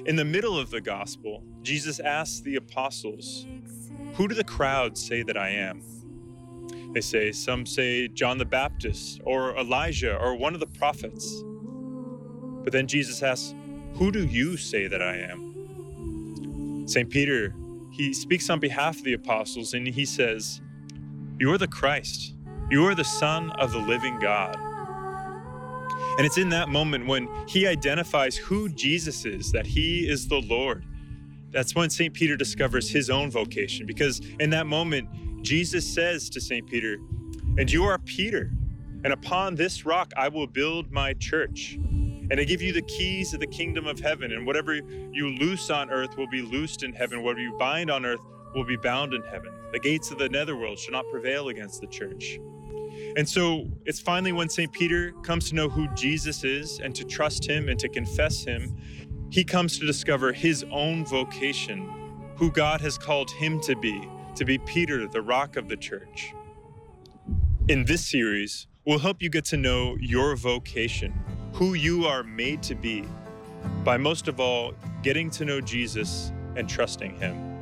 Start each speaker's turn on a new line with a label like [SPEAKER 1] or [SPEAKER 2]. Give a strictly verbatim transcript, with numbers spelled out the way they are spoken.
[SPEAKER 1] In the middle of the gospel, Jesus asks the apostles, "Who do the crowds say that I am?" They say, some say John the Baptist or Elijah or one of the prophets. But then Jesus asks, "Who do you say that I am?" Saint Peter, he speaks on behalf of the apostles and he says, "You are the Christ. You are the Son of the living God." And it's in that moment when he identifies who Jesus is, that he is the Lord. That's when Saint Peter discovers his own vocation, because in that moment, Jesus says to Saint Peter, "And you are Peter, and upon this rock I will build my church. And I give you the keys of the kingdom of heaven, and whatever you loose on earth will be loosed in heaven. Whatever you bind on earth will be bound in heaven. The gates of the netherworld shall not prevail against the church." And so it's finally when Saint Peter comes to know who Jesus is and to trust him and to confess him, he comes to discover his own vocation, who God has called him to be, to be Peter, the rock of the church. In this series, we'll help you get to know your vocation, who you are made to be, by most of all, getting to know Jesus and trusting him.